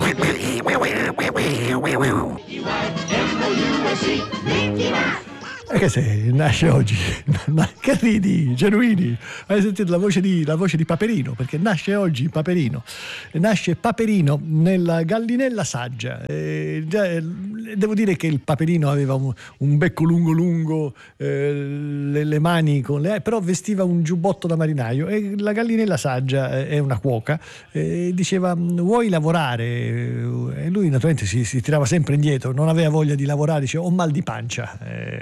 E che sei? Nasce oggi. Che ridi, Genuini? Hai sentito la voce di Paperino? Perché nasce oggi Paperino. Nasce Paperino nella gallinella saggia. Devo dire che il Paperino aveva un becco lungo, le mani però vestiva un giubbotto da marinaio, e la gallinella saggia è una cuoca, diceva: vuoi lavorare? E lui naturalmente si tirava sempre indietro, non aveva voglia di lavorare, diceva: ho mal di pancia.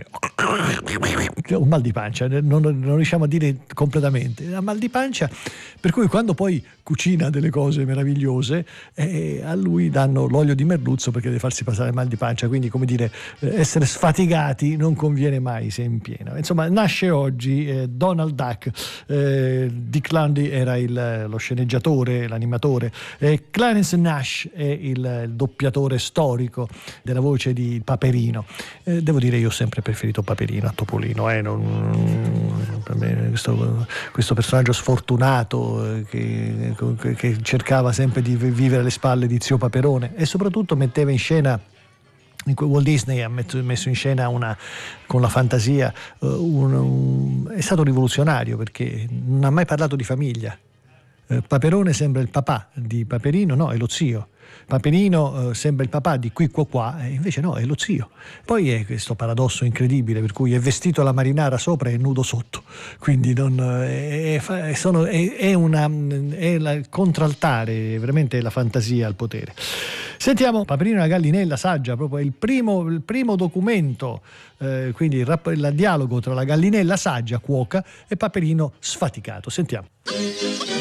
Un mal di pancia, non riusciamo a dire completamente, ha mal di pancia, per cui quando poi cucina delle cose meravigliose, a lui danno l'olio di merluzzo perché deve farsi passare il mal di pancia, quindi, come dire, essere sfatigati non conviene mai se in pieno. Insomma, nasce oggi Donald Duck. Dick Lundy era lo sceneggiatore, l'animatore, Clarence Nash è il doppiatore storico della voce di Paperino. Devo dire, io ho sempre preferito Paperino a Topolino, per me questo personaggio sfortunato che cercava sempre di vivere alle spalle di zio Paperone, e soprattutto metteva in scena, Walt Disney ha messo in scena con la fantasia, è stato rivoluzionario perché non ha mai parlato di famiglia. Paperone sembra il papà di Paperino, no, è lo zio. Paperino sembra il papà di Qui Qua, e invece no, è lo zio. Poi è questo paradosso incredibile per cui è vestito alla marinara sopra e nudo sotto, quindi è il contraltare, veramente la fantasia al potere. Sentiamo Paperino e la gallinella saggia, proprio il primo documento, quindi il dialogo tra la gallinella saggia, cuoca, e Paperino sfaticato. Sentiamo.